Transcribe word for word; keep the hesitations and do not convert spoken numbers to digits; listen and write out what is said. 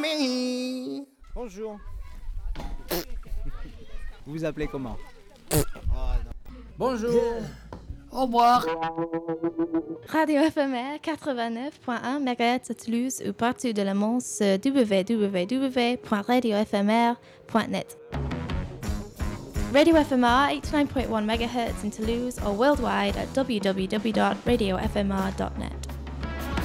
Mary. Bonjour. Vous vous appelez comment? Bonjour. Au revoir. Radio éphémère quatre-vingt-neuf point un mégahertz à Toulouse ou partout de la monde sur w w w point radio éphémère point net. Radio F M R eighty-nine point one megahertz in Toulouse or worldwide at w w w dot radio f m r dot net.